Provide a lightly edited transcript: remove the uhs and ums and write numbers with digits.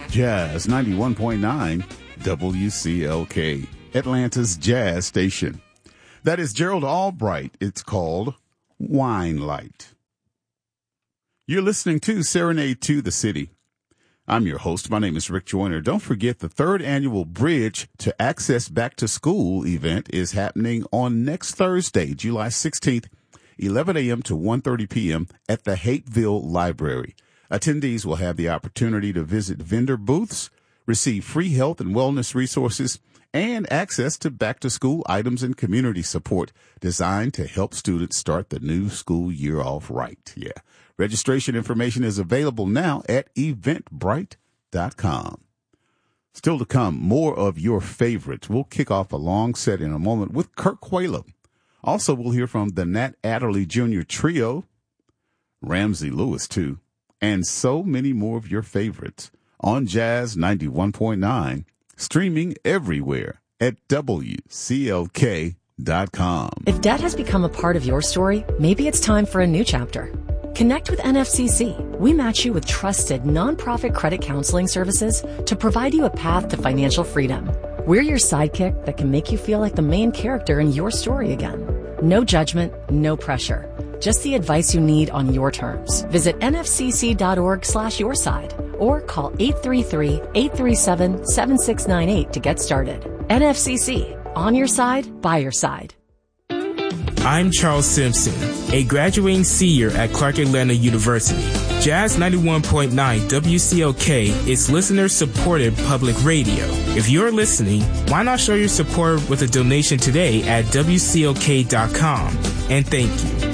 Jazz 91.9 WCLK, Atlanta's jazz station. That is Gerald Albright. It's called Wine Light. You're listening to Serenade to the City. I'm your host. My name is Rick Joyner. Don't forget the third annual Bridge to Access Back to School event is happening on next Thursday, July 16th, 11 a.m. to 1:30 p.m. at the Hapeville Library. Attendees will have the opportunity to visit vendor booths, receive free health and wellness resources, and access to back-to-school items and community support designed to help students start the new school year off right. Yeah. Registration information is available now at eventbrite.com. Still to come, more of your favorites. We'll kick off a long set in a moment with Kirk Whalum. Also, we'll hear from the Nat Adderley Jr. Trio, Ramsey Lewis, too, and so many more of your favorites on Jazz 91.9, streaming everywhere at WCLK.com. If debt has become a part of your story, maybe it's time for a new chapter. Connect with NFCC. We match you with trusted nonprofit credit counseling services to provide you a path to financial freedom. We're your sidekick that can make you feel like the main character in your story again. No judgment, no pressure. Just the advice you need on your terms. Visit nfcc.org/yourside or call 833-837-7698 to get started. NFCC, on your side, by your side. I'm Charles Simpson, a graduating senior at Clark Atlanta University. Jazz 91.9 WCLK is listener-supported public radio. If you're listening, why not show your support with a donation today at WCLK.com? And thank you.